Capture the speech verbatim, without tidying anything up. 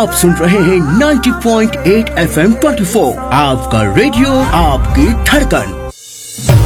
आप सुन रहे हैं ninety point eight F M twenty four, आपका रेडियो आपकी धड़कन।